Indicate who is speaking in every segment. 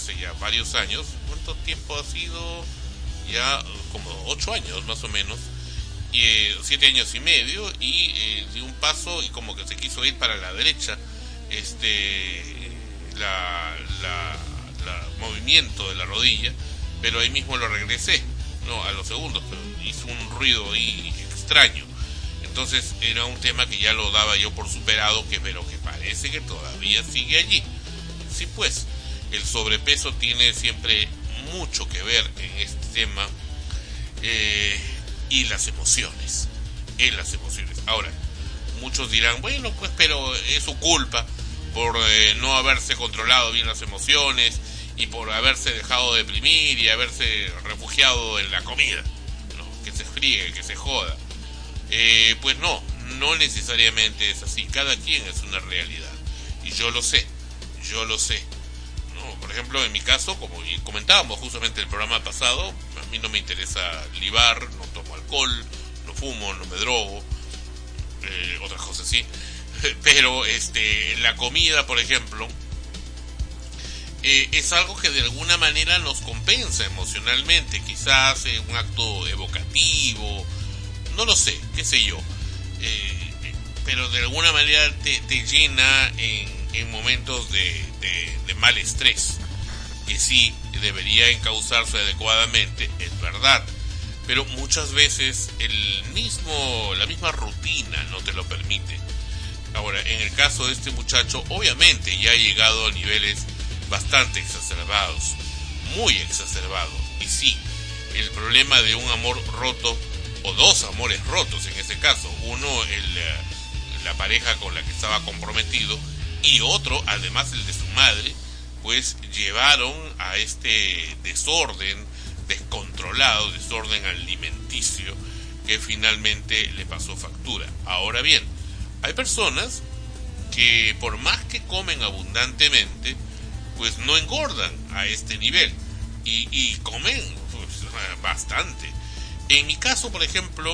Speaker 1: hace ya varios años. ¿Cuánto tiempo ha sido? Ya como 8 años más o menos, 7 años y medio, y dio un paso y como que se quiso ir para la derecha, la movimiento de la rodilla, pero ahí mismo lo regresé, no a los segundos, pero hizo un ruido ahí extraño. Entonces era un tema que ya lo daba yo por superado, pero que parece que todavía sigue allí. Sí, pues el sobrepeso tiene siempre mucho que ver en este tema, y las emociones, Ahora, muchos dirán, bueno, pues pero es su culpa por no haberse controlado bien las emociones y por haberse dejado deprimir y haberse refugiado en la comida, ¿no? Que se friegue, que se joda. Pues no necesariamente es así. Cada quien es una realidad y yo lo sé. No, por ejemplo, en mi caso, como comentábamos justamente en el programa pasado, a mí no me interesa libar, no tomo alcohol, no fumo, no me drogo, otras cosas sí. Pero la comida, por ejemplo, es algo que de alguna manera nos compensa emocionalmente, quizás un acto evocativo, no lo sé, qué sé yo, pero de alguna manera te llena en momentos de mal estrés, que sí debería encauzarse adecuadamente, es verdad, pero muchas veces la misma rutina no te lo permite. Ahora, en el caso de este muchacho, obviamente ya ha llegado a niveles bastante exacerbados, muy exacerbados, y sí, el problema de un amor roto, o dos amores rotos en ese caso, uno la pareja con la que estaba comprometido, y otro, además el de su madre, pues llevaron a este desorden descontrolado, desorden alimenticio, que finalmente le pasó factura. Ahora bien, hay personas que por más que comen abundantemente, pues no engordan a este nivel, y comen pues, bastante. En mi caso, por ejemplo,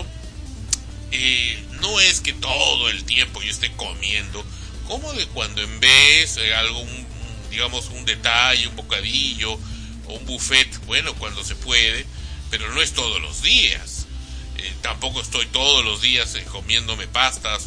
Speaker 1: no es que todo el tiempo yo esté comiendo, como de cuando en vez digamos un detalle, un bocadillo o un buffet, bueno, cuando se puede, pero no es todos los días. Tampoco estoy todos los días comiéndome pastas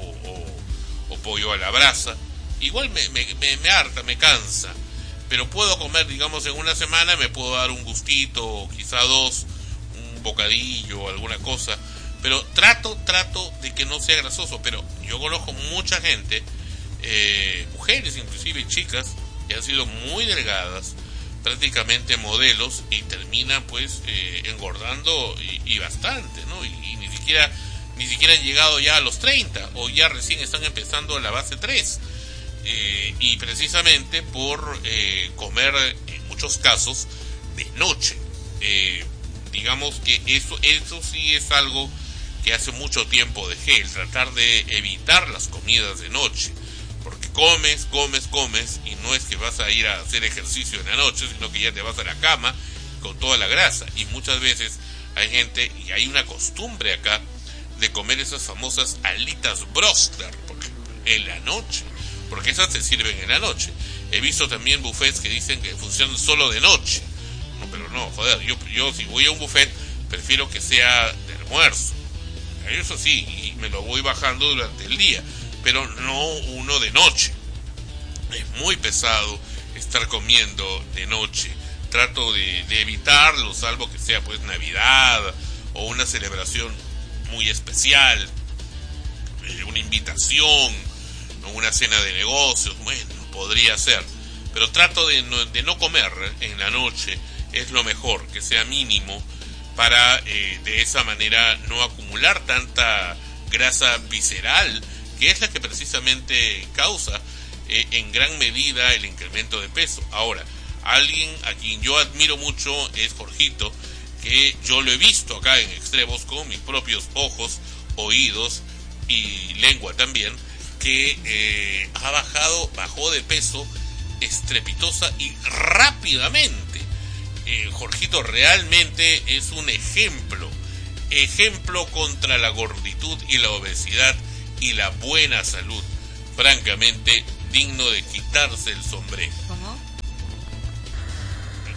Speaker 1: o pollo a la brasa. Igual me harta, me cansa, pero puedo comer, digamos, en una semana me puedo dar un gustito, quizá dos, un bocadillo o alguna cosa, pero trato de que no sea grasoso. Pero yo conozco mucha gente, mujeres inclusive, chicas, que han sido muy delgadas, prácticamente modelos, y terminan pues engordando y bastante, ¿no? Y ni siquiera han llegado ya a los 30, o ya recién están empezando la base 3, y precisamente por comer en muchos casos de noche. Digamos que eso sí es algo que hace mucho tiempo dejé, el tratar de evitar las comidas de noche, porque comes, y no es que vas a ir a hacer ejercicio en la noche, sino que ya te vas a la cama con toda la grasa. Y muchas veces hay gente, y hay una costumbre acá, de comer esas famosas alitas broster en la noche, porque esas se sirven en la noche. He visto también buffets que dicen que funcionan solo de noche. No, pero no, joder, yo si voy a un buffet, prefiero que sea de almuerzo. Eso sí, y me lo voy bajando durante el día, pero no uno de noche. Es muy pesado estar comiendo de noche. Trato de evitarlo, salvo que sea pues Navidad o una celebración muy especial, una invitación, una cena de negocios, bueno, podría ser, pero trato de no comer en la noche, es lo mejor, que sea mínimo, para de esa manera no acumular tanta grasa visceral, que es la que precisamente causa en gran medida el incremento de peso. Ahora, alguien a quien yo admiro mucho es Jorgito, que yo lo he visto acá en Extremos con mis propios ojos, oídos y lengua también, que bajó de peso estrepitosa y rápidamente. Jorgito realmente es un ejemplo contra la gorditud y la obesidad y la buena salud, francamente digno de quitarse el sombrero.
Speaker 2: ¿Cómo?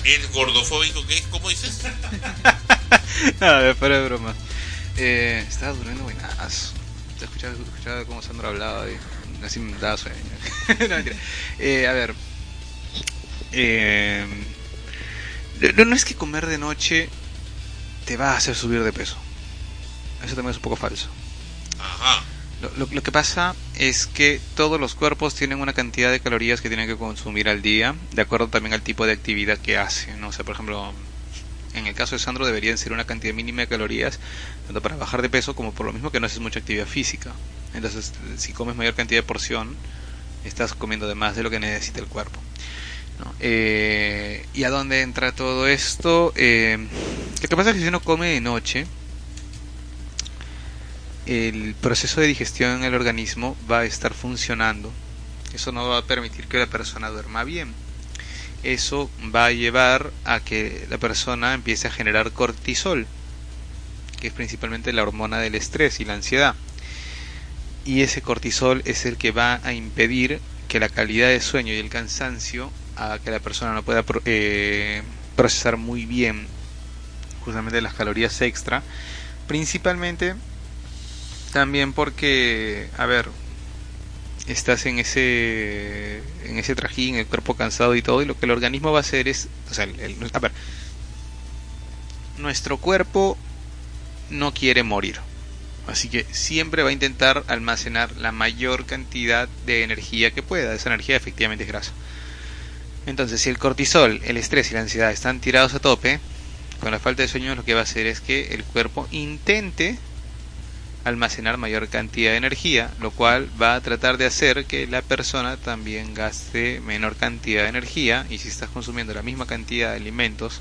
Speaker 1: ¿Es gordofóbico qué? ¿Cómo dices?
Speaker 2: No, fuera de broma. Estaba durmiendo buenazo. Escuchaba cómo Sandro hablaba y así me daba sueño. No, mentira. A ver. No es que comer de noche te va a hacer subir de peso. Eso también es un poco falso.
Speaker 1: Ajá.
Speaker 2: Lo que pasa es que todos los cuerpos tienen una cantidad de calorías que tienen que consumir al día, de acuerdo también al tipo de actividad que hace, ¿no? O sea, por ejemplo, en el caso de Sandro deberían ser una cantidad mínima de calorías, tanto para bajar de peso como por lo mismo que no haces mucha actividad física. Entonces, si comes mayor cantidad de porción, estás comiendo de más de lo que necesita el cuerpo, ¿no? ¿Y a dónde entra todo esto? Lo que pasa es que si uno come de noche, el proceso de digestión en el organismo va a estar funcionando. Eso no va a permitir que la persona duerma bien. Eso va a llevar a que la persona empiece a generar cortisol, que es principalmente la hormona del estrés y la ansiedad. Y ese cortisol es el que va a impedir que la calidad de sueño y el cansancio haga que la persona no pueda procesar muy bien justamente las calorías extra, principalmente también porque, a ver, estás en ese trajín, el cuerpo cansado y todo, y lo que el organismo va a hacer es, o sea, a ver, nuestro cuerpo no quiere morir, así que siempre va a intentar almacenar la mayor cantidad de energía que pueda. Esa energía efectivamente es grasa. Entonces, si el cortisol, el estrés y la ansiedad están tirados a tope, con la falta de sueño lo que va a hacer es que el cuerpo intente almacenar mayor cantidad de energía, lo cual va a tratar de hacer que la persona también gaste menor cantidad de energía. Y si estás consumiendo la misma cantidad de alimentos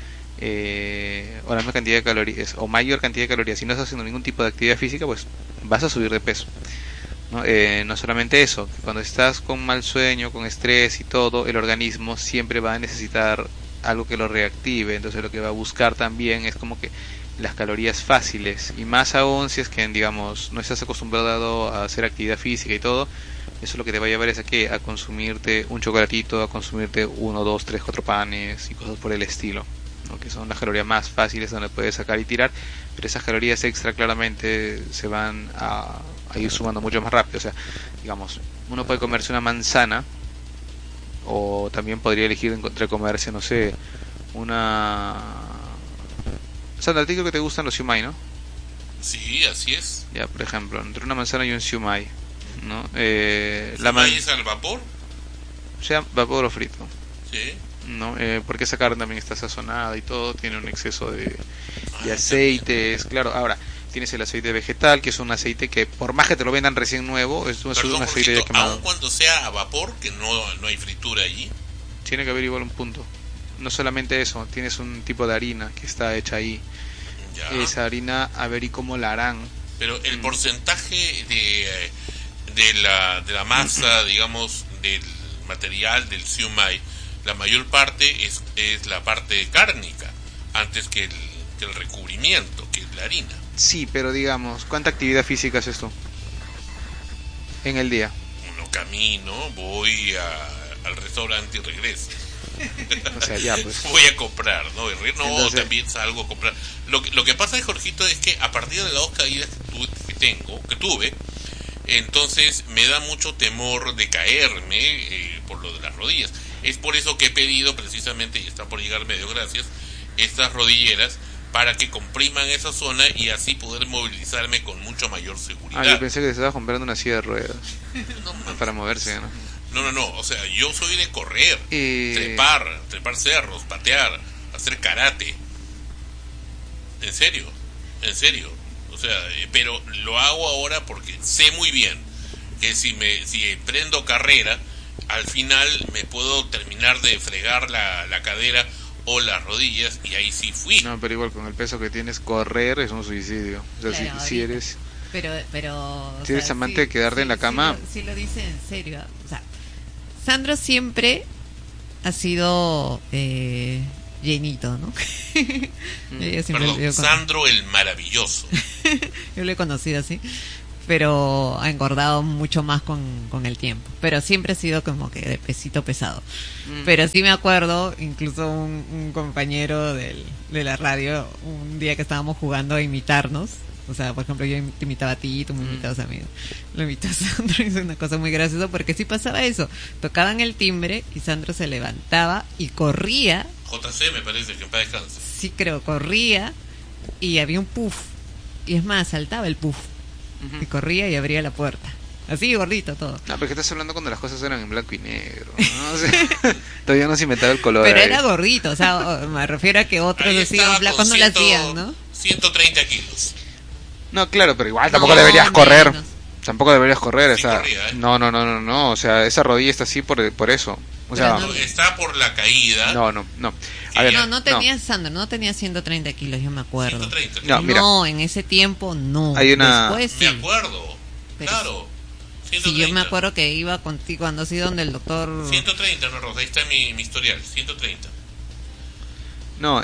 Speaker 2: o la misma cantidad de calorías o mayor cantidad de calorías y no estás haciendo ningún tipo de actividad física, pues vas a subir de peso, ¿no? No solamente eso, que cuando estás con mal sueño, con estrés y todo, el organismo siempre va a necesitar algo que lo reactive. Entonces lo que va a buscar también es como que las calorías fáciles, y más aún si es que, digamos, no estás acostumbrado a hacer actividad física y todo. Eso lo que te va a llevar es a consumirte un chocolatito, a consumirte 1, 2, 3, 4 panes y cosas por el estilo, ¿no? Que son las calorías más fáciles donde puedes sacar y tirar, pero esas calorías extra claramente se van a ir sumando mucho más rápido. O sea, digamos, uno puede comerse una manzana, o también podría elegir entre comerse, no sé, una... Sandra, ¿a ti creo que te gustan los siumai, no?
Speaker 1: Sí, así es.
Speaker 2: Ya, por ejemplo, entre una manzana y un siumai, ¿no?
Speaker 1: ¿Siumai es al vapor?
Speaker 2: Sea vapor o frito.
Speaker 1: Sí.
Speaker 2: ¿No? Porque esa carne también está sazonada y todo, tiene un exceso de aceites, claro. Ahora, tienes el aceite vegetal, que es un aceite que por más que te lo vendan recién nuevo, es un aceite ya quemado.
Speaker 1: Aun cuando sea a vapor, que no hay fritura allí.
Speaker 2: Tiene que haber igual un punto. No solamente eso, tienes un tipo de harina que está hecha ahí. Ya. Esa harina, a ver y cómo la harán.
Speaker 1: Pero el porcentaje de la masa, digamos, del material del siumai, la mayor parte es la parte cárnica, antes que el recubrimiento, que es la harina.
Speaker 2: Sí, pero digamos, ¿cuánta actividad física haces tú en el día?
Speaker 1: No camino, voy al restaurante y regreso.
Speaker 2: O sea, ya pues.
Speaker 1: Voy a comprar, ¿no?
Speaker 2: Entonces,
Speaker 1: también salgo a comprar. Lo que pasa, Jorgito, es que a partir de las 2 caídas que tuve, entonces me da mucho temor de caerme por lo de las rodillas. Es por eso que he pedido precisamente, y está por llegar medio gracias, estas rodilleras para que compriman esa zona y así poder movilizarme con mucho mayor seguridad.
Speaker 2: Yo pensé que te estabas comprando una silla de ruedas. No, para moverse, ¿no?
Speaker 1: No, o sea, yo soy de correr, trepar cerros, patear, hacer karate. En serio. O sea, pero lo hago ahora porque sé muy bien que si prendo carrera, al final me puedo terminar de fregar la cadera o las rodillas, y ahí sí fui.
Speaker 2: No, pero igual con el peso que tienes, correr es un suicidio. O sea,
Speaker 3: claro,
Speaker 2: si eres...
Speaker 3: Pero
Speaker 2: si eres amante de quedarte en la cama...
Speaker 3: Sí lo dice en serio. O sea, Sandro siempre ha sido llenito, ¿no?
Speaker 1: Perdón, Sandro el maravilloso.
Speaker 3: Yo lo he conocido así. pero ha engordado mucho más con el tiempo. Pero siempre ha sido como que de pesito pesado. Pero sí me acuerdo, incluso un compañero de la radio, un día que estábamos jugando a imitarnos. O sea, por ejemplo, yo te imitaba a ti, tú me imitabas a mí. Lo imitó a Sandro y es una cosa muy graciosa porque sí pasaba eso. Tocaban el timbre y Sandro se levantaba y corría.
Speaker 1: JC me parece que en paz descanse.
Speaker 3: Sí, creo, corría y había un puff. Y es más, saltaba el puff. Y corría y abría la puerta. Así, gordito todo.
Speaker 2: No, pero que estás hablando cuando las cosas eran en blanco y negro, ¿no? O sea, todavía no se inventaba el color.
Speaker 3: Pero
Speaker 2: ahí.
Speaker 3: era gordito, o sea, me refiero a que otros
Speaker 1: Ahí
Speaker 3: así,
Speaker 1: estaba
Speaker 3: flacos no
Speaker 1: con
Speaker 3: lo hacían, ¿no?
Speaker 1: 130 kilos.
Speaker 2: No, claro, pero igual tampoco
Speaker 3: No,
Speaker 2: deberías correr.
Speaker 3: menos.
Speaker 2: Tampoco deberías correr,
Speaker 1: Sí,
Speaker 2: esa...
Speaker 1: corría, ¿eh?
Speaker 2: No, o sea, esa rodilla está así por eso. O sea,
Speaker 3: Pero no-
Speaker 1: Está por la caída.
Speaker 2: no. A ver,
Speaker 3: No tenía Sandro, no tenía 130 kilos, yo me acuerdo.
Speaker 1: 130.
Speaker 2: No, mira.
Speaker 3: No, en ese tiempo no.
Speaker 2: Hay una-
Speaker 3: Después sí.
Speaker 1: Me acuerdo.
Speaker 3: Pero
Speaker 1: claro.
Speaker 3: Sí,
Speaker 1: 130.
Speaker 3: yo me acuerdo que iba contigo cuando así donde el doctor...
Speaker 1: 130, no, Rosa, ahí está mi historial. 130.
Speaker 2: No,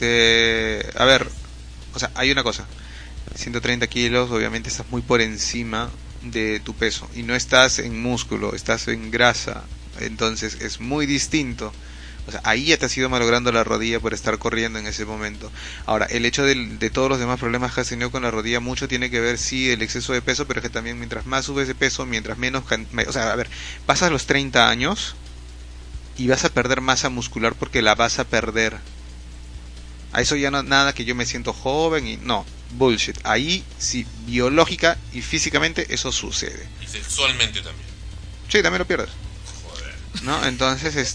Speaker 2: a ver, o sea, hay una cosa. 130 kilos, obviamente estás muy por encima de tu peso. Y no estás en músculo, estás en grasa. Entonces es muy distinto. O sea, ahí ya te has ido malogrando la rodilla por estar corriendo en ese momento. Ahora, el hecho de todos los demás problemas que has tenido con la rodilla, mucho tiene que ver, sí, el exceso de peso, pero es que también mientras más subes de peso, mientras menos... O sea, a ver, pasas los 30 años y vas a perder masa muscular porque la vas a perder. A eso ya no nada que yo me siento joven y... No, bullshit. Ahí, sí, biológica y físicamente eso sucede.
Speaker 1: Y sexualmente también.
Speaker 2: Sí, también lo pierdes.
Speaker 1: Joder.
Speaker 2: ¿No? Entonces,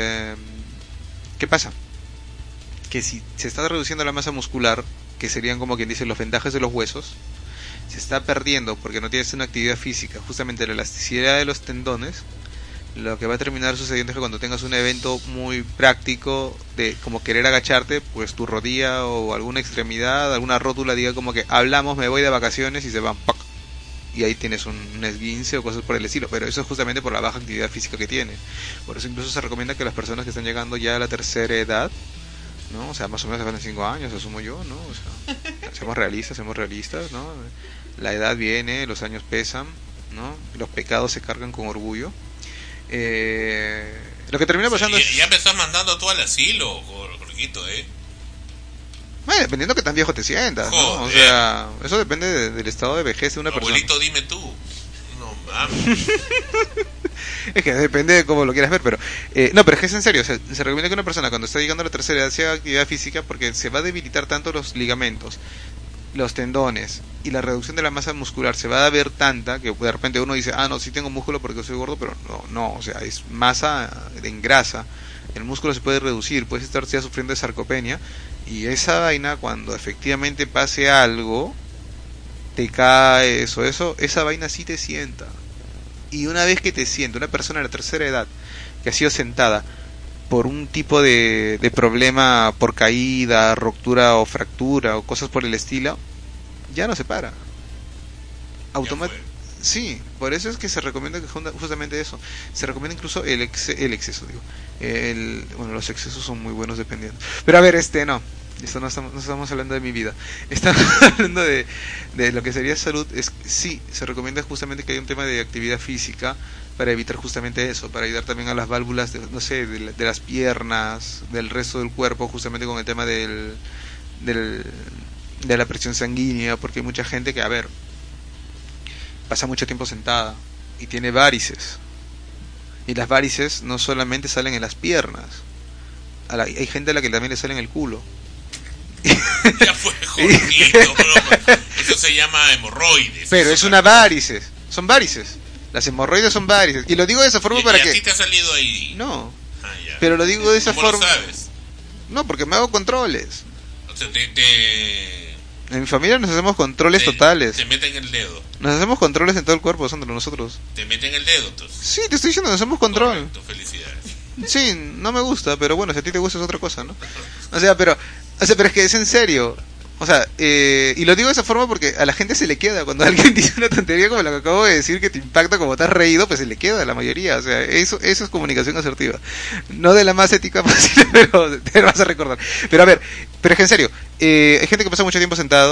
Speaker 2: ¿qué pasa? Que si se está reduciendo la masa muscular, que serían como quien dice los vendajes de los huesos, se está perdiendo porque no tienes una actividad física, justamente la elasticidad de los tendones. Lo que va a terminar sucediendo es que cuando tengas un evento muy práctico de como querer agacharte, pues tu rodilla o alguna extremidad, alguna rótula diga como que hablamos, me voy de vacaciones y se van ¡pac! Y ahí tienes un esguince o cosas por el estilo, pero eso es justamente por la baja actividad física que tiene. Por eso incluso se recomienda que las personas que están llegando ya a la tercera edad, ¿no? O sea, más o menos se faltan 5 años, asumo yo, ¿no? O sea, seamos realistas, ¿no? La edad viene, los años pesan, ¿no? Los pecados se cargan con orgullo. Lo que termina pasando
Speaker 1: Sí,
Speaker 2: es...
Speaker 1: ya me estás mandando tú al asilo, Jorgito,
Speaker 2: Bueno, dependiendo que tan viejo te sientas, ¿no? O
Speaker 1: Joder.
Speaker 2: sea, eso depende del estado de vejez de una
Speaker 1: Abuelito,
Speaker 2: persona.
Speaker 1: dime tú. No mames.
Speaker 2: Es que depende de cómo lo quieras ver, pero... no, pero es que es en serio, o sea, se recomienda que una persona cuando está llegando a la tercera edad se haga actividad física porque se va a debilitar tanto los ligamentos, los tendones y la reducción de la masa muscular se va a ver tanta que de repente uno dice, no, sí tengo músculo porque soy gordo, pero no, o sea, es masa en grasa. El músculo se puede reducir, puedes estar ya sufriendo de sarcopenia y esa vaina cuando efectivamente pase algo, te caes o eso, esa vaina sí te sienta. Y una vez que te sienta, una persona de la tercera edad que ha sido sentada por un tipo de problema por caída, ruptura o fractura o cosas por el estilo, ya no se para. Sí, por eso es que se recomienda que justamente eso. Se recomienda incluso el exceso, digo. Bueno, los excesos son muy buenos dependiendo. Pero a ver, no. Esto no estamos hablando de mi vida. Estamos hablando de lo que sería salud. Sí, se recomienda justamente que haya un tema de actividad física para evitar justamente eso, para ayudar también a las válvulas, de las piernas, del resto del cuerpo, justamente con el tema de la presión sanguínea, porque hay mucha gente que, a ver, pasa mucho tiempo sentada y tiene varices. Y las varices no solamente salen en las piernas. Hay gente a la que también le sale en el culo.
Speaker 1: Ya fue, Jorgito, bro. Eso se llama hemorroides.
Speaker 2: Pero es una varices. Son varices. Las hemorroides son varices. Y lo digo de esa forma para
Speaker 1: ¿Y
Speaker 2: que...
Speaker 1: a ti te ha salido ahí?
Speaker 2: No.
Speaker 1: Ya.
Speaker 2: Pero lo digo de esa
Speaker 1: ¿Cómo
Speaker 2: forma...
Speaker 1: lo sabes?
Speaker 2: No, porque me hago controles.
Speaker 1: O sea,
Speaker 2: En mi familia nos hacemos controles totales.
Speaker 1: Te meten el dedo.
Speaker 2: Nos hacemos controles en todo el cuerpo, Sandro, nosotros.
Speaker 1: Te meten el dedo, entonces.
Speaker 2: Sí, te estoy diciendo, nos hacemos control.
Speaker 1: Correcto, felicidades.
Speaker 2: Sí, no me gusta, pero bueno, si a ti te gusta es otra cosa, ¿no? O sea, pero es que es en serio. O sea, y lo digo de esa forma porque a la gente se le queda. Cuando alguien dice una tontería como la que acabo de decir, que te impacta como te has reído, pues se le queda a la mayoría. O sea, eso es comunicación asertiva. No de la más ética posible, pero te vas a recordar. Pero a ver, pero es que en serio, hay gente que pasa mucho tiempo sentado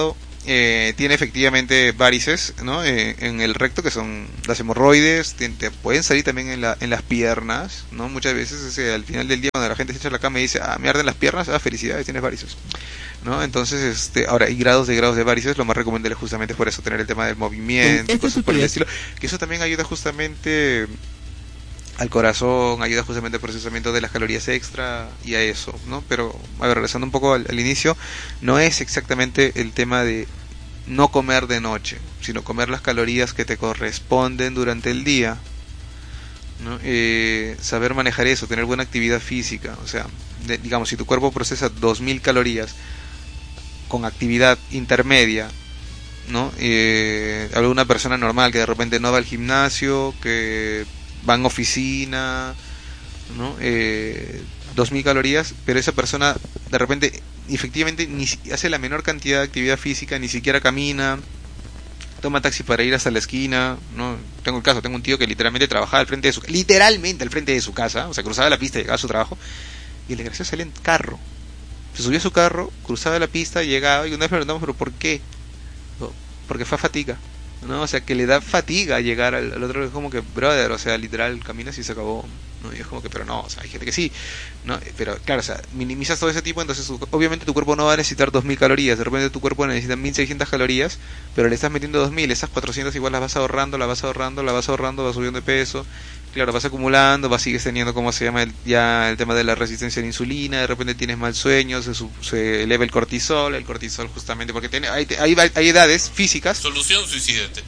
Speaker 2: tiene efectivamente varices, ¿no? En el recto, que son las hemorroides, te pueden salir también en las piernas, ¿no? Muchas veces al final del día, cuando la gente se echa a la cama y dice, me arden las piernas, felicidades, tienes varices, ¿no? Entonces, ahora, hay grados de varices. Lo más recomendable justamente es por eso tener el tema del movimiento, y cosas por el estilo, que eso también ayuda justamente al corazón, ayuda justamente al procesamiento de las calorías extra y a eso, ¿no? Pero, a ver, regresando un poco al inicio, no es exactamente el tema de no comer de noche, sino comer las calorías que te corresponden durante el día, ¿no? Saber manejar eso, tener buena actividad física, o sea, digamos, si tu cuerpo procesa 2000 calorías con actividad intermedia, ¿no? Alguna persona normal que de repente no va al gimnasio, que va en oficina, ¿no? 2000 calorías, pero esa persona de repente efectivamente ni hace la menor cantidad de actividad física, ni siquiera camina, toma taxi para ir hasta la esquina, ¿no? Tengo un tío que literalmente trabajaba al frente de su casa, o sea, cruzaba la pista y llegaba a su trabajo, y el desgraciado salía en carro, se subió a su carro, cruzaba la pista, llegaba, y una vez me preguntamos, ¿pero por qué? Porque fue a fatiga, ¿no? O sea, que le da fatiga llegar al otro, es como que, brother, o sea, literal, caminas y se acabó, ¿no? Y es como que, pero no, o sea, hay gente que sí, ¿no? Pero claro, o sea, minimizas todo ese tipo, entonces obviamente tu cuerpo no va a necesitar 2000 calorías, de repente tu cuerpo necesita 1600 calorías, pero le estás metiendo 2000, esas 400 igual las vas ahorrando, vas subiendo de peso, claro, vas acumulando, sigues teniendo, ¿cómo se llama? Ya el tema de la resistencia a la insulina, de repente tienes mal sueño, se eleva el cortisol justamente porque hay edades físicas.
Speaker 1: Solución, suicídate.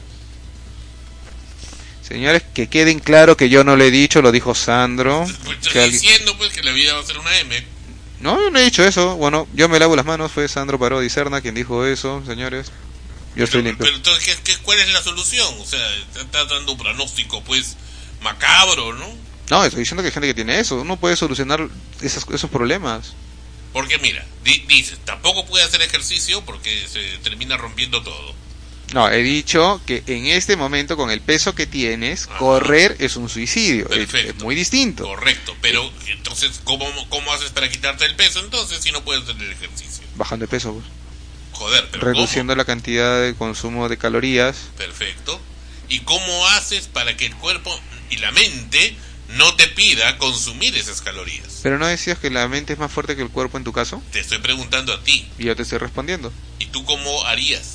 Speaker 2: Señores, que queden claro que yo no le he dicho, lo dijo Sandro.
Speaker 1: Estoy diciendo pues que la vida va a ser una M.
Speaker 2: No, yo no he dicho eso. Bueno, yo me lavo las manos, fue Sandro Parodi Serna quien dijo eso, señores. Yo estoy limpio.
Speaker 1: Pero entonces, ¿cuál es la solución? O sea, estás dando un pronóstico, pues, macabro, ¿no?
Speaker 2: No, estoy diciendo que hay gente que tiene eso. Uno puede solucionar esos problemas.
Speaker 1: Porque mira, dices, tampoco puede hacer ejercicio porque se termina rompiendo todo.
Speaker 2: No, he dicho que en este momento, con el peso que tienes, correr es un suicidio. Es muy distinto.
Speaker 1: Correcto, pero entonces, ¿cómo haces para quitarte el peso entonces si no puedes hacer el ejercicio?
Speaker 2: Bajando de peso, pues.
Speaker 1: Joder, pero
Speaker 2: reduciendo
Speaker 1: ¿cómo?
Speaker 2: La cantidad de consumo de calorías.
Speaker 1: Perfecto. ¿Y cómo haces para que el cuerpo y la mente no te pida consumir esas calorías?
Speaker 2: Pero ¿no decías que la mente es más fuerte que el cuerpo en tu caso?
Speaker 1: Te estoy preguntando a ti.
Speaker 2: Y yo te estoy respondiendo.
Speaker 1: ¿Y tú cómo harías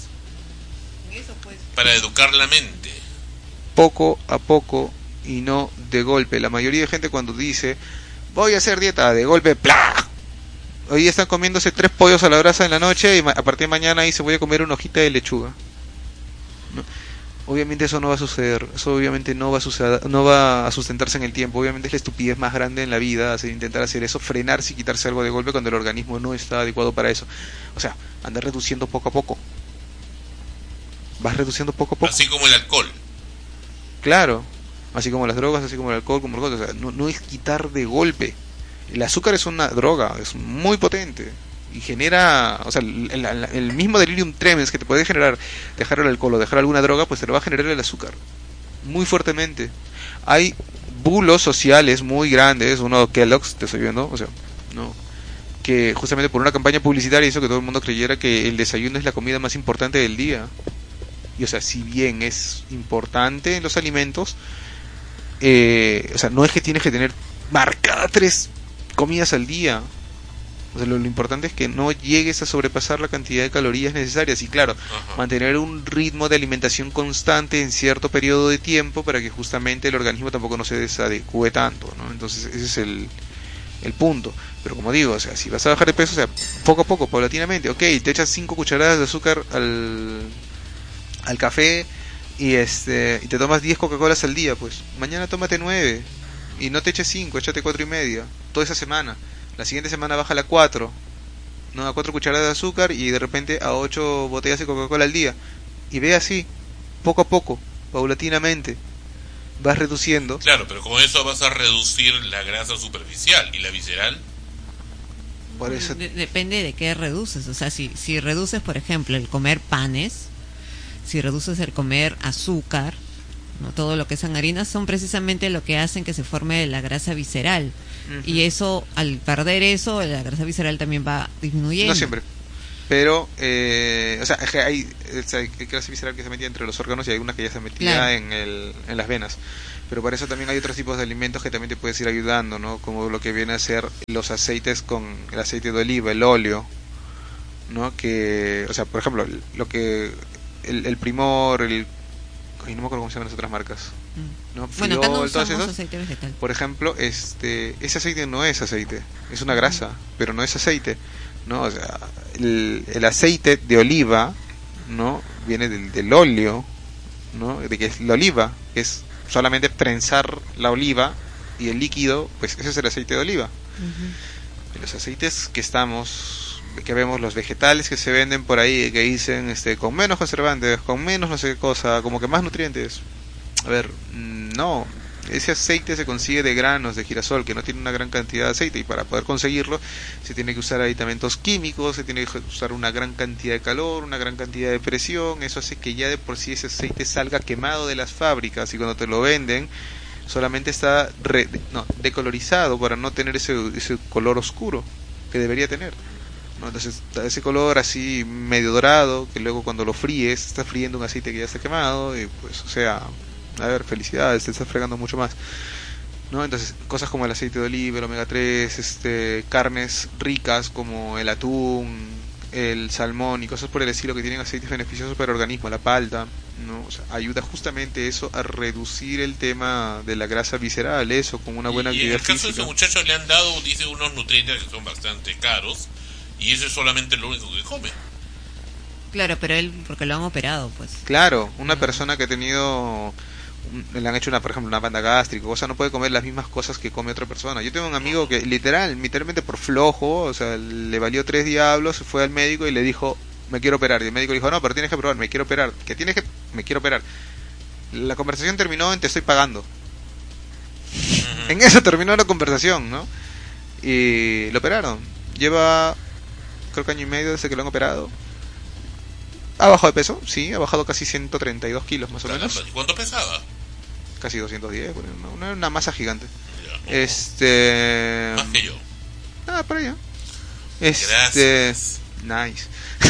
Speaker 1: para educar la mente?
Speaker 2: Poco a poco y no de golpe. La mayoría de gente cuando dice voy a hacer dieta, de golpe ¡plá! Hoy día están comiéndose 3 pollos a la brasa en la noche y a partir de mañana dice voy a comer una hojita de lechuga, ¿no? Obviamente eso no va a suceder, eso obviamente no va a suceder, no va a sustentarse en el tiempo. Obviamente es la estupidez más grande en la vida intentar hacer eso, frenarse y quitarse algo de golpe cuando el organismo no está adecuado para eso. O sea, andar reduciendo poco a poco. Vas reduciendo poco a poco.
Speaker 1: Así como el alcohol.
Speaker 2: Claro, así como las drogas, así como el alcohol, o sea, no es quitar de golpe. El azúcar es una droga, es muy potente y genera, o sea, el mismo delirium tremens que te puede generar dejar el alcohol o dejar alguna droga, pues te lo va a generar el azúcar muy fuertemente. Hay bulos sociales muy grandes, uno Kellogg's, te estoy viendo, o sea, no, que justamente por una campaña publicitaria hizo que todo el mundo creyera que el desayuno es la comida más importante del día. Y o sea, si bien es importante en los alimentos, o sea, no es que tienes que tener marcada 3 comidas al día. O sea, lo importante es que no llegues a sobrepasar la cantidad de calorías necesarias y claro, mantener un ritmo de alimentación constante en cierto periodo de tiempo para que justamente el organismo tampoco no se desadecue tanto, ¿no? Entonces ese es el punto. Pero como digo, o sea, si vas a bajar de peso, o sea, poco a poco, paulatinamente, ok, te echas 5 cucharadas de azúcar al café y te tomas 10 Coca-Colas al día, pues mañana tómate 9 y no te eches 5, échate 4,5 toda esa semana. La siguiente semana baja a 4, no, a 4 cucharadas de azúcar y de repente a 8 botellas de Coca-Cola al día. Y ve así, poco a poco, paulatinamente, vas reduciendo.
Speaker 1: Claro, pero con eso vas a reducir la grasa superficial y la visceral.
Speaker 2: Por eso...
Speaker 3: Depende de qué reduces. O sea, si reduces, por ejemplo, el comer panes, si reduces el comer azúcar, no, todo lo que son harinas, son precisamente lo que hacen que se forme la grasa visceral. Y eso, al perder eso, la grasa visceral también va disminuyendo.
Speaker 2: No siempre. Pero, o sea, es que hay clase visceral que se metía entre los órganos y hay una que ya se metía
Speaker 3: Claro.
Speaker 2: en las venas. Pero para eso también hay otros tipos de alimentos que también te puedes ir ayudando, ¿no? Como lo que viene a ser los aceites con el aceite de oliva, el óleo, ¿no? Que, o sea, por ejemplo, lo que el Primor, ay, no me acuerdo cómo se llaman las otras marcas, ¿no?
Speaker 3: Bueno, acá no
Speaker 2: Friol, todos
Speaker 3: usamos
Speaker 2: esos.
Speaker 3: aceite vegetal.
Speaker 2: Por ejemplo, ese aceite no es aceite, es una grasa, pero no es aceite, ¿no? O sea, el aceite de oliva, ¿no? Viene del óleo, ¿no? De que es la oliva, que es solamente prensar la oliva y el líquido, pues ese es el aceite de oliva.
Speaker 3: Ujú.
Speaker 2: Y los aceites que vemos, los vegetales que se venden por ahí, que dicen con menos conservantes, con menos no sé qué cosa, como que más nutrientes. A ver, no, ese aceite se consigue de granos de girasol que no tiene una gran cantidad de aceite, y para poder conseguirlo se tiene que usar aditamentos químicos, se tiene que usar una gran cantidad de calor, una gran cantidad de presión. Eso hace que ya de por sí ese aceite salga quemado de las fábricas, y cuando te lo venden solamente está decolorizado para no tener ese color oscuro que debería tener, ¿no? Entonces ese color así medio dorado, que luego cuando lo fríes está friendo un aceite que ya está quemado, y pues, o sea, a ver, felicidades, te estás fregando mucho más, ¿no? Entonces cosas como el aceite de oliva, el omega 3, carnes ricas como el atún, el salmón y cosas por el estilo que tienen aceites beneficiosos para el organismo, la palta, ¿no? O sea, ayuda justamente eso a reducir el tema de la grasa visceral, eso, con una buena
Speaker 1: Y en
Speaker 2: actividad
Speaker 1: el caso de
Speaker 2: física.
Speaker 1: ese muchacho le han dado, dice, unos nutrientes que son bastante caros, y eso es solamente lo único que come.
Speaker 3: Claro, pero él, porque lo han operado, pues.
Speaker 2: Claro, una persona que ha tenido, le han hecho por ejemplo, una banda gástrica, o sea, no puede comer las mismas cosas que come otra persona. Yo tengo un amigo que literalmente por flojo, o sea, le valió 3 diablos, fue al médico y le dijo, me quiero operar. Y el médico le dijo, no, pero tienes que probar, me quiero operar. Me quiero operar. La conversación terminó en te estoy pagando. En eso terminó la conversación, ¿no? Y lo operaron. Lleva, creo que año y medio desde que lo han operado. Ha bajado de peso, sí, ha bajado casi 132 kilos más o menos.
Speaker 1: ¿Y cuánto pesaba?
Speaker 2: Casi 210, bueno, una masa gigante.
Speaker 1: Ya, más que yo.
Speaker 2: Por allá.
Speaker 1: Gracias.
Speaker 2: Nice.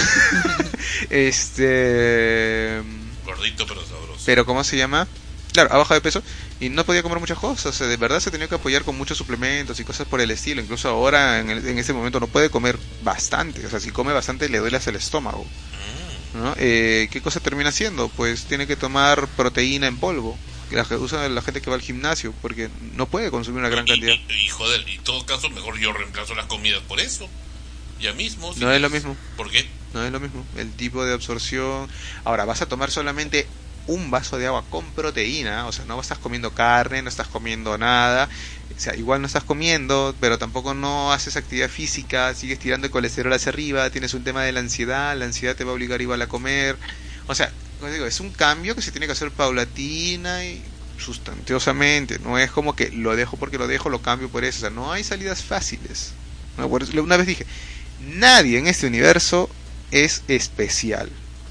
Speaker 1: Gordito pero sabroso.
Speaker 2: Pero ¿cómo se llama? Claro, ha bajado de peso y no podía comer muchas cosas. O sea, de verdad se tenía que apoyar con muchos suplementos y cosas por el estilo. Incluso ahora, en este momento, no puede comer bastante. O sea, si come bastante le duele hasta el estómago, ¿no? ¿Qué cosa termina haciendo? Pues tiene que tomar proteína en polvo, que usa la gente que va al gimnasio, porque no puede consumir una gran cantidad.
Speaker 1: Y joder, en todo caso, mejor yo reemplazo las comidas por eso. Ya mismo.
Speaker 2: No es lo mismo.
Speaker 1: ¿Por qué?
Speaker 2: No es lo mismo. El tipo de absorción. Ahora, vas a tomar solamente un vaso de agua con proteína, o sea, no estás comiendo carne, no estás comiendo nada, o sea, igual no estás comiendo, pero tampoco no haces actividad física, sigues tirando el colesterol hacia arriba, tienes un tema de la ansiedad te va a obligar igual a comer. O sea, como digo, es un cambio que se tiene que hacer paulatina y sustanciosamente, no es como que lo dejo porque lo dejo, lo cambio por eso, o sea, no hay salidas fáciles, ¿no? Por eso, una vez dije, nadie en este universo es especial.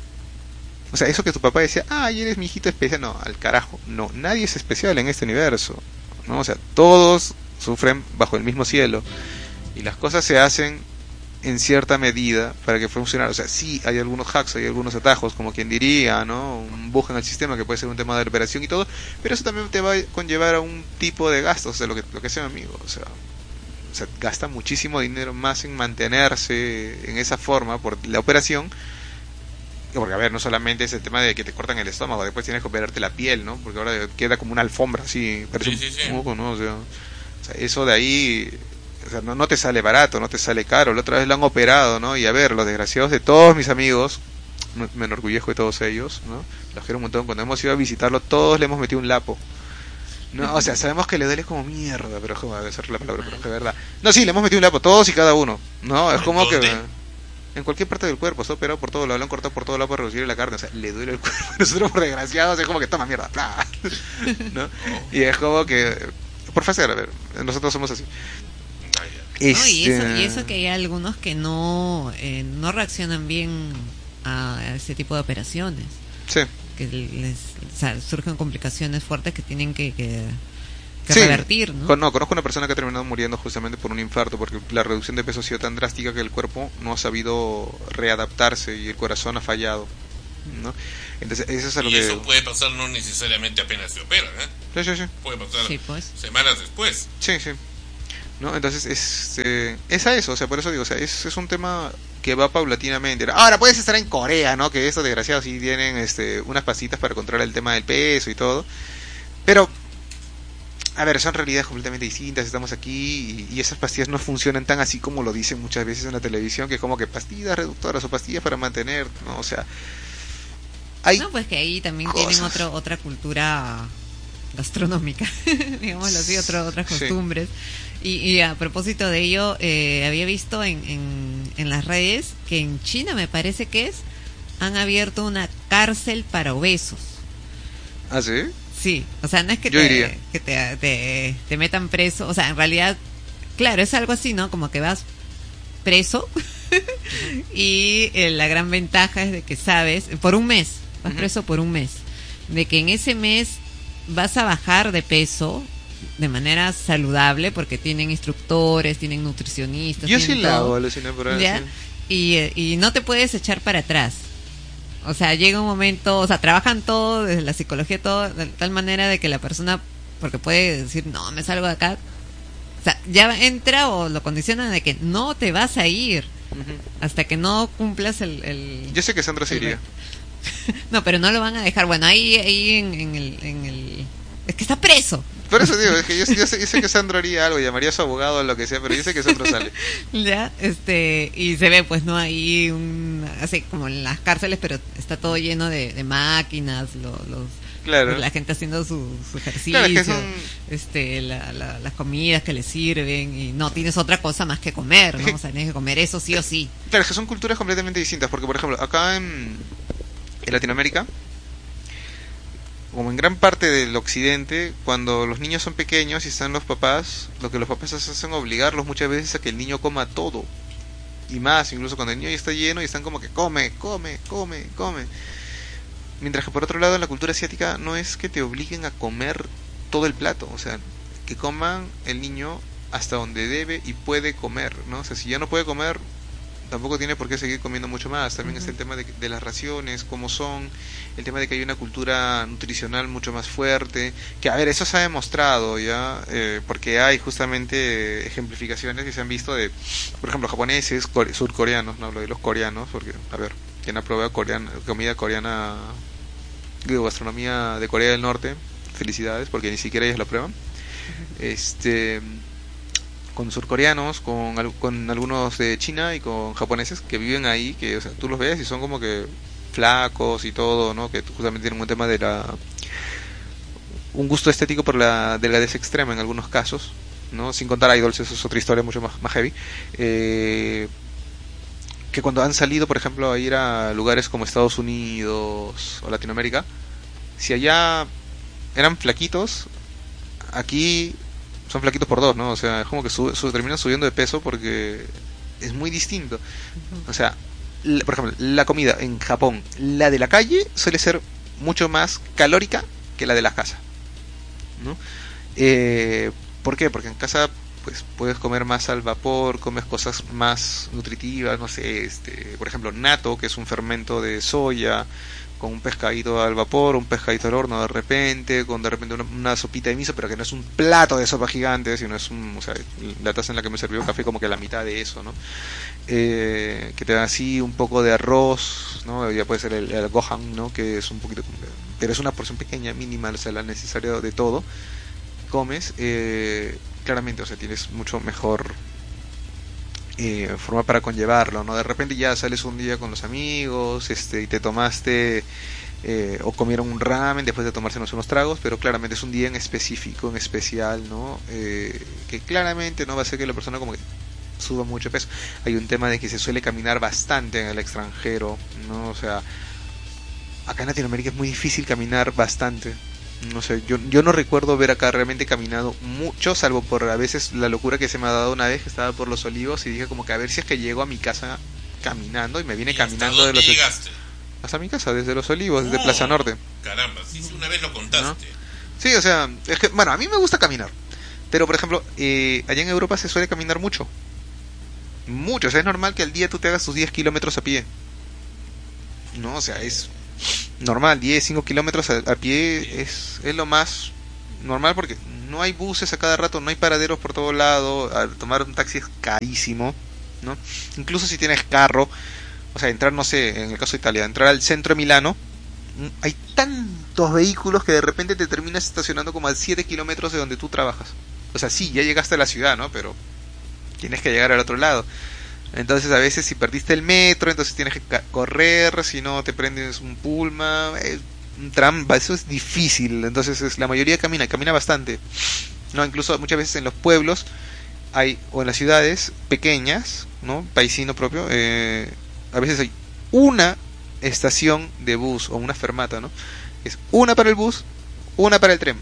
Speaker 2: O sea, eso que tu papá decía, ay, eres mi hijito especial, no, al carajo, no, nadie es especial en este universo, ¿no? O sea, todos sufren bajo el mismo cielo y las cosas se hacen en cierta medida para que funcione. O sea, sí hay algunos hacks, hay algunos atajos, como quien diría, ¿no? Un bug en el sistema que puede ser un tema de operación y todo, pero eso también te va a conllevar a un tipo de gastos, o sea, lo que sea, amigo, o sea, gasta muchísimo dinero más en mantenerse en esa forma por la operación. Porque, a ver, no solamente es el tema de que te cortan el estómago, después tienes que operarte la piel, ¿no? Porque ahora queda como una alfombra, así, parece
Speaker 1: sí.
Speaker 2: un moco, ¿no? O sea, eso de ahí, o sea, no te sale barato, no te sale caro. La otra vez lo han operado, ¿no? Y a ver, los desgraciados de todos mis amigos, me enorgullezco de todos ellos, ¿no? Los quiero un montón. Cuando hemos ido a visitarlo, todos le hemos metido un lapo. No, o sea, sabemos que le duele como mierda, pero es como hacer la palabra, pero es que verdad. No, sí, le hemos metido un lapo, todos y cada uno, ¿no? Es como que en cualquier parte del cuerpo, está operado por todo lado, lo han cortado por todo lado para reducir la carne, o sea, le duele el cuerpo. Nosotros, por desgraciados, es como que toma mierda, ¡plá! ¿No? Y es como que, por facer, a ver, nosotros somos así.
Speaker 3: No, y eso que hay algunos que no reaccionan bien a ese tipo de operaciones.
Speaker 2: Sí.
Speaker 3: Que les surgen complicaciones fuertes que tienen que
Speaker 2: Sí,
Speaker 3: revertir, ¿no?
Speaker 2: no, conozco una persona que ha terminado muriendo justamente por un infarto, porque la reducción de peso ha sido tan drástica que el cuerpo no ha sabido readaptarse y el corazón ha fallado, ¿no? Entonces, eso es a lo
Speaker 1: Y
Speaker 2: que...
Speaker 1: eso puede pasar no necesariamente apenas se operan, ¿eh?
Speaker 2: Sí, sí, sí.
Speaker 1: Puede pasar
Speaker 3: Sí, pues.
Speaker 1: semanas después.
Speaker 2: Sí, sí. ¿No? Entonces, es a eso, o sea, por eso digo, o sea, es un tema que va paulatinamente. Ahora, puedes estar en Corea, ¿no? Que estos desgraciados sí tienen unas pasitas para controlar el tema del peso y todo. Pero, a ver, son realidades completamente distintas, estamos aquí y esas pastillas no funcionan tan así como lo dicen muchas veces en la televisión, que como que pastillas reductoras o pastillas para mantener, ¿no? O sea, hay
Speaker 3: No, pues que ahí también
Speaker 2: cosas.
Speaker 3: tienen otra cultura gastronómica, digámoslo así, otras
Speaker 2: Sí.
Speaker 3: costumbres. Y a propósito de ello, había visto en las redes que en China, me parece que han abierto una cárcel para obesos.
Speaker 2: ¿Ah, sí?
Speaker 3: Sí, o sea, no es que
Speaker 2: Yo iría.
Speaker 3: te metan preso, o sea, en realidad, claro, es algo así, ¿no? Como que vas preso y la gran ventaja es de que sabes, por un mes, vas
Speaker 2: Ujú.
Speaker 3: preso por un mes, de que en ese mes vas a bajar de peso de manera saludable porque tienen instructores, tienen nutricionistas.
Speaker 2: Yo sí
Speaker 3: tienen
Speaker 2: la
Speaker 3: todo.
Speaker 2: hago, aluciné por ahí.
Speaker 3: ¿Ya?
Speaker 2: Sí.
Speaker 3: Y no te puedes echar para atrás. O sea, llega un momento, o sea, trabajan todo, desde la psicología, todo, de tal manera de que la persona, porque puede decir, no, me salgo de acá. O sea, ya entra o lo condicionan de que no te vas a ir
Speaker 2: Ujú.
Speaker 3: hasta que no cumplas el...
Speaker 2: Yo sé que Sandra se iría.
Speaker 3: No, pero no lo van a dejar. Bueno, ahí en el... Es que está preso.
Speaker 2: Por eso digo, es que yo sé que Sandro haría algo, llamaría a su abogado o lo que sea, pero yo sé que Sandro sale.
Speaker 3: Ya, y se ve, pues, ¿no? Ahí así como en las cárceles, pero está todo lleno de máquinas,
Speaker 2: Claro.
Speaker 3: la gente haciendo su ejercicio,
Speaker 2: Claro, es que son...
Speaker 3: las comidas que le sirven, y no tienes otra cosa más que comer, ¿no? O sea, tienes que comer eso sí o sí.
Speaker 2: Claro, es que son culturas completamente distintas, porque por ejemplo, acá en Latinoamérica, como en gran parte del occidente, cuando los niños son pequeños y están los papás, lo que los papás hacen obligarlos muchas veces a que el niño coma todo. Y más, incluso cuando el niño ya está lleno y están como que come. Mientras que por otro lado en la cultura asiática no es que te obliguen a comer todo el plato, o sea, que coman el niño hasta donde debe y puede comer, ¿no? O sea, si ya no puede comer, tampoco tiene por qué seguir comiendo mucho más. También está el tema de las raciones, cómo son, el tema de que hay una cultura nutricional mucho más fuerte, que a ver, eso se ha demostrado ya, porque hay justamente ejemplificaciones que se han visto de, por ejemplo, japoneses, surcoreanos, no hablo de los coreanos, porque, a ver, quien ha probado comida coreana, digo, gastronomía de Corea del Norte, felicidades, porque ni siquiera ellos la prueban. Con surcoreanos, con algunos de China y con japoneses que viven ahí, que o sea, tú los ves y son como que flacos y todo, ¿no? Que justamente tienen un tema de un gusto estético por la delgadez extrema en algunos casos, ¿no? Sin contar idols, eso es otra historia mucho más heavy. Que cuando han salido, por ejemplo, a ir a lugares como Estados Unidos o Latinoamérica, si allá eran flaquitos, aquí son flaquitos por dos, ¿no? O sea, es como que terminan subiendo de peso porque es muy distinto. O sea, por ejemplo, la comida en Japón, la de la calle suele ser mucho más calórica que la de la casa, ¿no? ¿Por qué? Porque en casa pues puedes comer más al vapor, comes cosas más nutritivas, no sé, por ejemplo, natto, que es un fermento de soya, con un pescadito al vapor, un pescadito al horno de repente una sopita de miso, pero que no es un plato de sopa gigante, sino es o sea, la taza en la que me sirvió café como que la mitad de eso, ¿no? Que te da así un poco de arroz, ¿no? Ya puede ser el gohan, ¿no? Que es un poquito, pero es una porción pequeña, mínima, o sea, la necesaria de todo, comes, claramente, o sea, tienes mucho mejor forma para conllevarlo, ¿no? De repente ya sales un día con los amigos, y te tomaste o comieron un ramen después de tomarse unos tragos, pero claramente es un día en específico, en especial, ¿no? Que claramente no va a ser que la persona como que suba mucho peso. Hay un tema de que se suele caminar bastante en el extranjero, ¿no? O sea, acá en Latinoamérica es muy difícil caminar bastante. No sé, yo no recuerdo haber acá realmente caminado mucho, salvo por a veces la locura que se me ha dado una vez que estaba por Los Olivos y dije como que a ver si es que llego a mi casa caminando y me vine caminando
Speaker 1: ¿hasta
Speaker 2: de
Speaker 1: llegaste?
Speaker 2: hasta mi casa, desde Los Olivos, desde
Speaker 1: Oh,
Speaker 2: Plaza Norte.
Speaker 1: Caramba, sí, una vez lo contaste.
Speaker 2: Sí, o sea, es que, bueno, a mí me gusta caminar. Pero, por ejemplo, allá en Europa se suele caminar mucho. Mucho, o sea, es normal que al día tú te hagas tus 10 kilómetros a pie. No, o sea, es normal, 10, 5 kilómetros a pie es lo más normal porque no hay buses a cada rato, no hay paraderos por todo lado, tomar un taxi es carísimo, ¿no? Incluso si tienes carro, o sea, entrar, no sé, en el caso de Italia, entrar al centro de Milano, hay tantos vehículos que de repente te terminas estacionando como a 7 kilómetros de donde tú trabajas. O sea, sí, ya llegaste a la ciudad, ¿no? Pero tienes que llegar al otro lado. Entonces a veces si perdiste el metro, entonces tienes que correr, si no te prendes un pulma, un tram, eso es difícil. Entonces la mayoría camina bastante. No, incluso muchas veces en los pueblos hay, o en las ciudades pequeñas, ¿no? Paisino propio, a veces hay una estación de bus o una fermata, ¿no? Es una para el bus, una para el tren,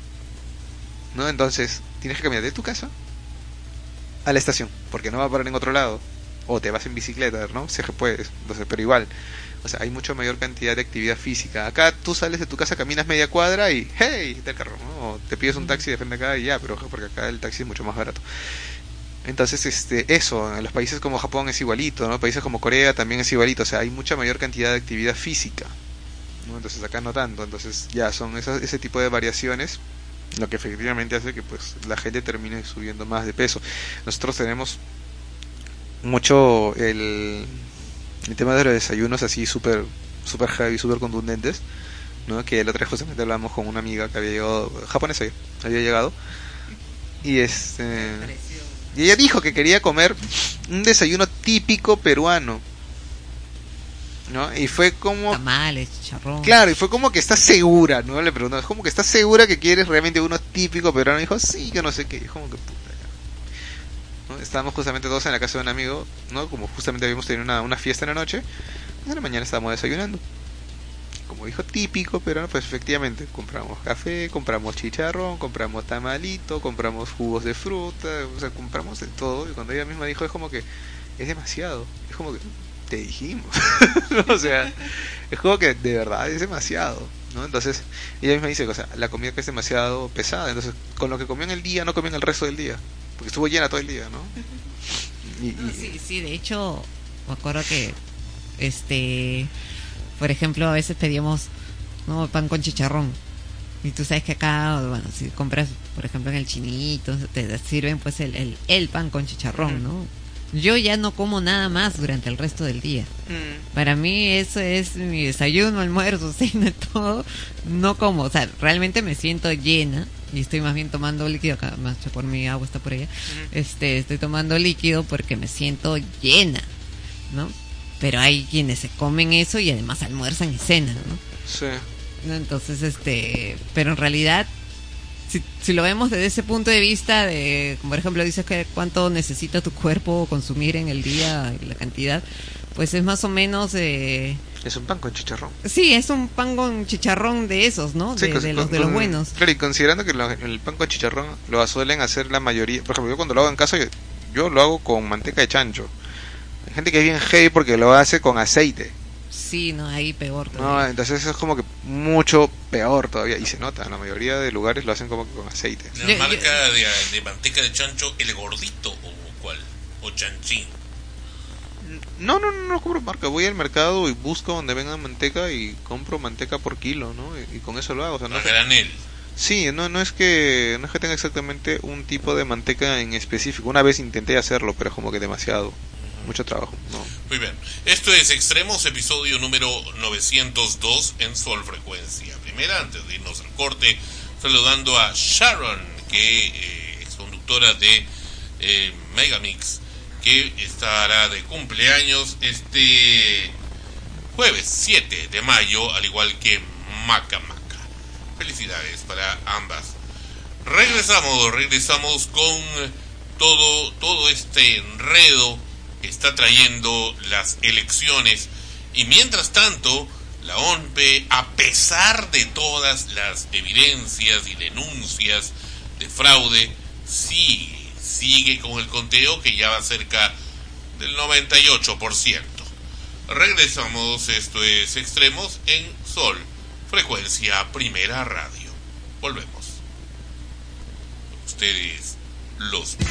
Speaker 2: ¿no? Entonces tienes que caminar de tu casa a la estación, porque no va a parar en otro lado, o te vas en bicicleta, ¿no? Si es que puedes, entonces, pero igual, o sea, hay mucha mayor cantidad de actividad física. Acá tú sales de tu casa, caminas media cuadra y ¡hey! Te carro, ¿no? O te pides un taxi de frente acá y ya, pero porque acá el taxi es mucho más barato. Entonces, eso, en los países como Japón es igualito, ¿no? Países como Corea también es igualito, o sea, hay mucha mayor cantidad de actividad física, ¿no? Entonces acá no tanto, entonces ya son ese tipo de variaciones lo que efectivamente hace que pues la gente termine subiendo más de peso. Nosotros tenemos mucho el tema de los desayunos así súper heavy, súper contundentes, ¿no? Que el otro día justamente hablamos con una amiga que había llegado, japonesa, había llegado, y y ella dijo que quería comer un desayuno típico peruano, ¿no? Y fue como
Speaker 3: tamales, chicharrón.
Speaker 2: Claro, y fue como que estás segura, ¿no? Le preguntó, es como que estás segura que quieres realmente uno típico peruano. Y dijo, sí, que no sé qué. Y como que puta, ¿no? Estábamos justamente todos en la casa de un amigo, ¿no? Como justamente habíamos tenido una fiesta en la noche. En la mañana estábamos desayunando. Como dijo típico peruano, pues efectivamente compramos café, compramos chicharrón, compramos tamalito, compramos jugos de fruta, o sea, compramos de todo. Y cuando ella misma dijo, es como que es demasiado. Es como que te dijimos. O sea, es como que de verdad es demasiado, ¿no? Entonces ella misma dice, o sea, la comida que es demasiado pesada, entonces con lo que comió en el día no comió en el resto del día, porque estuvo llena todo el día, ¿no?
Speaker 3: Sí, de hecho me acuerdo que por ejemplo, a veces pedíamos, ¿no?, pan con chicharrón. Y tú sabes que acá, bueno, si compras, por ejemplo, en el Chinito, te sirven pues el pan con chicharrón, ¿no? Yo ya no como nada más durante el resto del día. Para mí eso es mi desayuno, almuerzo, cena, todo. No como, o sea, realmente me siento llena y estoy más bien tomando líquido. Acá, más por mi agua está por allá. Estoy tomando líquido porque me siento llena, ¿no? Pero hay quienes se comen eso y además almuerzan y cenan, ¿no?
Speaker 2: Sí.
Speaker 3: ¿No? Entonces, pero en realidad, si lo vemos desde ese punto de vista de, por ejemplo, dices que cuánto necesita tu cuerpo consumir en el día, la cantidad, pues es más o menos
Speaker 2: es un pan con chicharrón.
Speaker 3: Sí, es un pan con chicharrón de esos, ¿no?
Speaker 2: Sí,
Speaker 3: de los buenos.
Speaker 2: Claro, y considerando que el pan con chicharrón lo suelen hacer la mayoría, por ejemplo, yo cuando lo hago en casa, yo lo hago con manteca de chancho. Hay gente que es bien heavy porque lo hace con aceite.
Speaker 3: Sí, no, ahí peor todavía.
Speaker 2: No, entonces es como que mucho peor todavía. Y se nota, en la mayoría de lugares lo hacen como que con aceite.
Speaker 1: ¿La marca de manteca de chancho, el gordito o cuál? ¿O chanchín?
Speaker 2: No compro marca. Voy al mercado y busco donde venga manteca y compro manteca por kilo, ¿no? Y con eso lo hago. O sea, no
Speaker 1: a granel.
Speaker 2: Sí, no es que tenga exactamente un tipo de manteca en específico. Una vez intenté hacerlo, pero es como que demasiado. Mucho trabajo, ¿no?
Speaker 1: Muy bien. Esto es Extremos, episodio número 902 en Sol Frecuencia. Primera, antes de irnos al corte, saludando a Sharon, que es conductora de Megamix, que estará de cumpleaños este jueves 7 de mayo, al igual que Maca Maca. Felicidades para ambas. Regresamos con todo este enredo que está trayendo las elecciones, y mientras tanto la ONPE, a pesar de todas las evidencias y denuncias de fraude, sigue con el conteo que ya va cerca del 98%. Regresamos, esto es Extremos en Sol Frecuencia Primera Radio. Volvemos. Ustedes, los